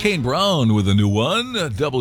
Kane Brown with a new one,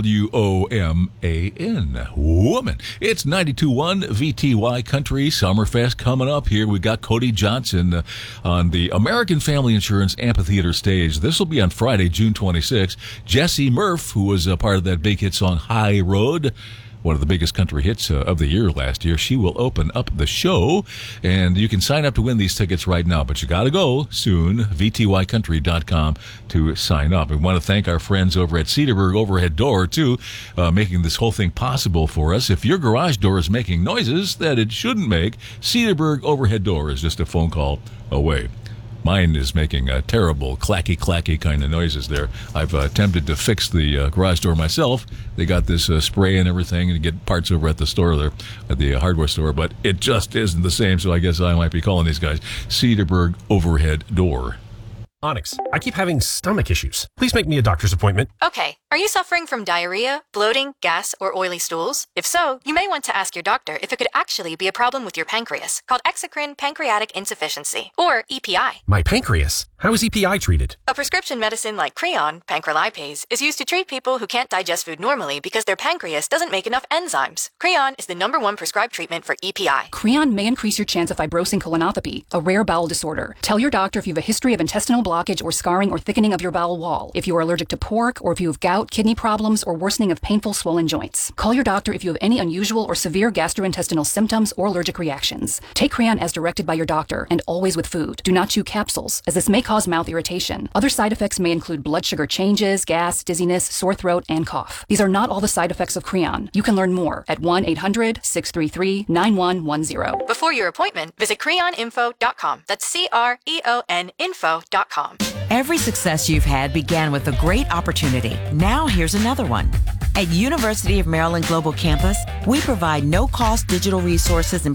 WOMAN, Woman. It's 92.1 VTY Country Summerfest coming up here. We got Cody Johnson on the American Family Insurance Amphitheater stage. This will be on Friday, June 26th. Jesse Murph, who was a part of that big hit song High Road, one of the biggest country hits of the year last year. She will open up the show, and you can sign up to win these tickets right now, but you got to go soon, vtycountry.com to sign up. We want to thank our friends over at Cedarburg Overhead Door, too, making this whole thing possible for us. If your garage door is making noises that it shouldn't make, Cedarburg Overhead Door is just a phone call away. Mine is making terrible clacky kind of noises there. I've attempted to fix the garage door myself. They got this spray and everything, and you get parts over at the store there, at the hardware store, but it just isn't the same, so I guess I might be calling these guys Cedarburg Overhead Door. Onyx, I keep having stomach issues. Please make me a doctor's appointment. Okay. Are you suffering from diarrhea, bloating, gas, or oily stools? If so, you may want to ask your doctor if it could actually be a problem with your pancreas, called exocrine pancreatic insufficiency, or EPI. My pancreas? How is EPI treated? A prescription medicine like Creon, pancrelipase, is used to treat people who can't digest food normally because their pancreas doesn't make enough enzymes. Creon is the #1 prescribed treatment for EPI. Creon may increase your chance of fibrosing colonopathy, a rare bowel disorder. Tell your doctor if you have a history of intestinal blockage or scarring or thickening of your bowel wall, if you are allergic to pork, or if you have gout, kidney problems, or worsening of painful swollen joints. Call your doctor if you have any unusual or severe gastrointestinal symptoms or allergic reactions. Take Creon as directed by your doctor, and always with food. Do not chew capsules, as this may cause mouth irritation. Other side effects may include blood sugar changes, gas, dizziness, sore throat, and cough. These are not all the side effects of Creon. You can learn more at 1-800-633-9110. Before your appointment, visit creoninfo.com. That's CREON info.com. Every success you've had began with a great opportunity. Now here's another one. At University of Maryland Global Campus, we provide no-cost digital resources and